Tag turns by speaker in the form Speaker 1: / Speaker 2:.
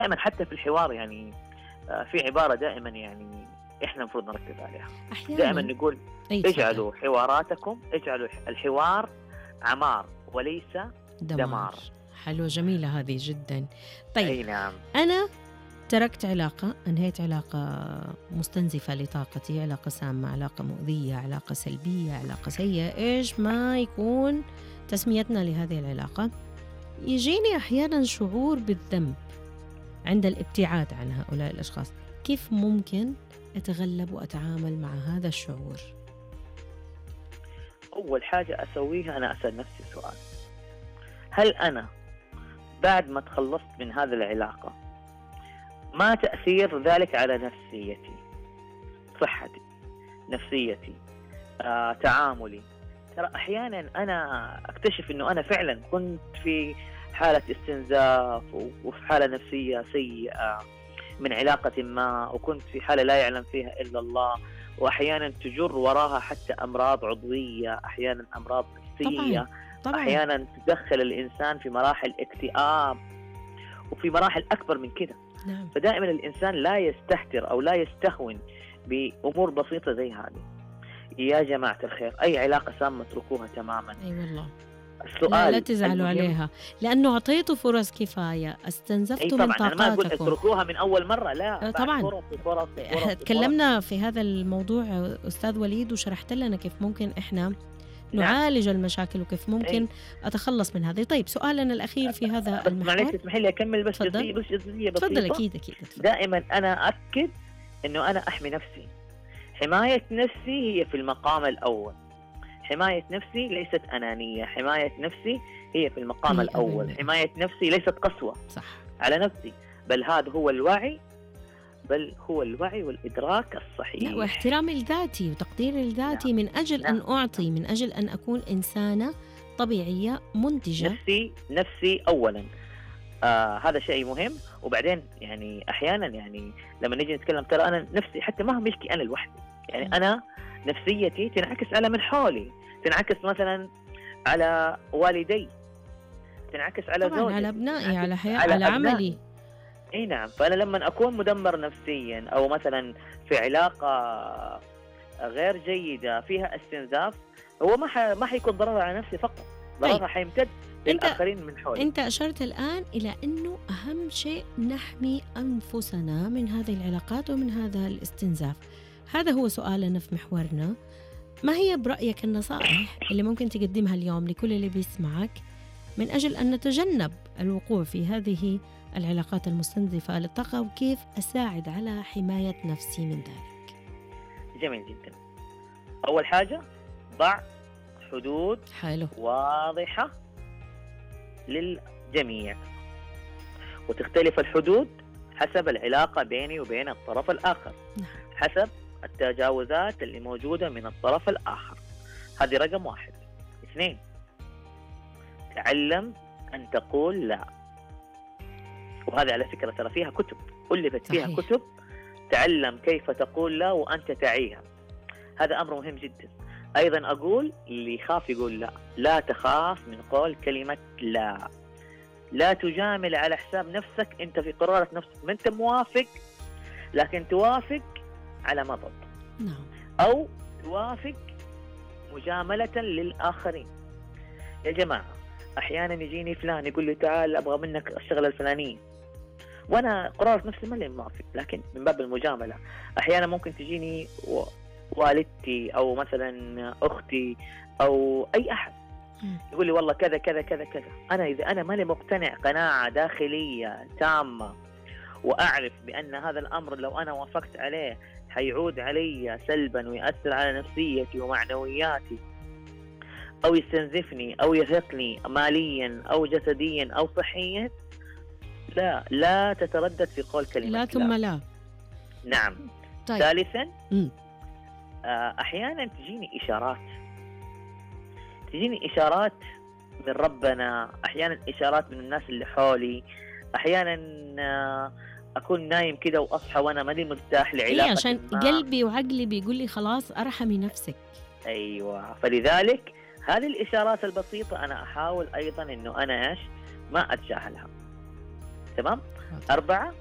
Speaker 1: دائما حتى في الحوار يعني في عبارة دائما يعني إحنا المفروض نركز عليها. دائما
Speaker 2: أحيانا.
Speaker 1: نقول
Speaker 2: أي تفضل.
Speaker 1: اجعلوا الحوار عمار وليس
Speaker 2: دمار.
Speaker 1: دمار.
Speaker 2: حلوة، جميلة هذه جدا. طيب،
Speaker 1: أي نعم.
Speaker 2: أنا تركت علاقة، أنهيت علاقة مستنزفة لطاقتي، علاقة سامة، علاقة مؤذية، علاقة سلبية، علاقة سيئة، إيش ما يكون تسميتنا لهذه العلاقة. يجيني أحيانا شعور بالذنب عند الابتعاد عن هؤلاء الأشخاص. كيف ممكن أتغلب وأتعامل مع هذا الشعور؟
Speaker 1: أول حاجة أسويها أنا أسأل نفسي سؤال: هل أنا بعد ما تخلصت من هذه العلاقة ما تأثير ذلك على نفسيتي، صحتي، نفسيتي، تعاملي؟ ترى أحيانا أنا أكتشف أنه أنا فعلا كنت في حالة استنزاف وفي حالة نفسية سيئة من علاقة ما، وكنت في حالة لا يعلم فيها إلا الله، وأحيانا تجر وراها حتى أمراض عضوية، أحيانا أمراض نفسية،
Speaker 2: طبعا.
Speaker 1: أحيانا تدخل الإنسان في مراحل اكتئاب وفي مراحل أكبر من كده.
Speaker 2: نعم.
Speaker 1: فدائما الإنسان لا يستهتر أو لا يستهون بأمور بسيطة زي هذه. يا جماعة الخير، أي علاقة سامة اتركوها تماما.
Speaker 2: أي والله.
Speaker 1: السؤال
Speaker 2: لا تزعلوا عليها، لأنه أعطيتوا فرص كفاية، استنزفتوا من
Speaker 1: طبعا. أنا ما أقول
Speaker 2: طاقاتكم.
Speaker 1: اتركوها من أول مرة، لا،
Speaker 2: طبعا.
Speaker 1: فرص.
Speaker 2: تكلمنا في هذا الموضوع أستاذ وليد، وشرحت لنا كيف ممكن إحنا نعالج المشاكل وكيف ممكن أتخلص من هذه. طيب، سؤالنا الأخير في هذا المحور.
Speaker 1: اسمحي لي أكمل بس جزئية بسيطة.
Speaker 2: تفضل. أكيد.
Speaker 1: دائما أنا أكد أنه أنا أحمي نفسي. حماية نفسي هي في المقام الأول. حماية نفسي ليست أنانية، حماية نفسي هي في المقام الأول. حماية نفسي ليست قسوة
Speaker 2: صح
Speaker 1: على نفسي، بل هذا هو الوعي، والإدراك الصحيح.
Speaker 2: واحترام الذاتي وتقدير الذاتي. من أجل أن أعطي، من أجل أن أكون إنسانة طبيعية منتجة.
Speaker 1: نفسي أولا. هذا شيء مهم. وبعدين يعني أحيانا يعني لما نيجي نتكلم، ترى أنا نفسي حتى ما هو ملكي أنا لوحدي. يعني أنا نفسيتي تنعكس على من حولي، تنعكس مثلا على والدي، تنعكس على زوجي،
Speaker 2: على أبنائي، على حياتي، على عملي.
Speaker 1: اي نعم. فأنا لما أكون مدمر نفسيا أو مثلا في علاقة غير جيدة فيها استنزاف، هو ما حيكون ضرر على نفسي فقط، ضررها حيمتد للآخرين من حولي.
Speaker 2: أنت أشرت الآن إلى أنه أهم شيء نحمي أنفسنا من هذه العلاقات ومن هذا الاستنزاف. هذا هو سؤالنا في محورنا. ما هي برأيك النصائح اللي ممكن تقدمها اليوم لكل اللي بيسمعك من أجل أن نتجنب الوقوع في هذه العلاقات المستنزفة للطاقة، وكيف أساعد على حماية نفسي من ذلك؟
Speaker 1: جميل جدا. أول حاجة، ضع حدود واضحة للجميع، وتختلف الحدود حسب العلاقة بيني وبين الطرف الآخر، حسب التجاوزات اللي موجودة من الطرف الآخر. هذه رقم 1. 2، تعلم أن تقول لا. وهذا على فكرة ترى فيها كتب، ألفت فيها كتب، تعلم كيف تقول لا وأنت تعيها. هذا أمر مهم جدا. أيضا أقول اللي يخاف يقول لا تخاف من قول كلمة لا. لا تجامل على حساب نفسك، أنت في قرارة نفسك ما أنت موافق، لكن توافق على مضض، أو توافق مجاملة للآخرين. يا جماعة، أحيانا يجيني فلان يقول لي تعال أبغى منك الشغلة الفلانية، وأنا قرارة نفسي ما لي موافق، لكن من باب المجاملة. أحيانا ممكن تجيني والدتي أو مثلا أختي أو أي أحد يقول لي والله كذا كذا كذا كذا. أنا إذا أنا ماني مقتنع قناعة داخلية تامة وأعرف بأن هذا الأمر لو أنا وافقت عليه حيعود علي سلبا ويأثر على نفسيتي ومعنوياتي، أو يستنزفني أو يرهقني ماليا أو جسديا أو صحيا، لا تتردد في قول كلمة
Speaker 2: لا ثم لا.
Speaker 1: نعم.
Speaker 2: طيب.
Speaker 1: ثالثا، أحيانا تجيني إشارات من ربنا، أحيانا إشارات من الناس اللي حولي، أحيانا أكون نايم كده وأصحى وأنا ماني مرتاح لعلاقة
Speaker 2: عشان قلبي وعقلي بيقول لي خلاص أرحمي نفسك.
Speaker 1: أيوة. فلذلك هذه الإشارات البسيطة أنا أحاول أيضا إنه أنا ما أتجاهلها. تمام.
Speaker 2: حاضر.
Speaker 1: 4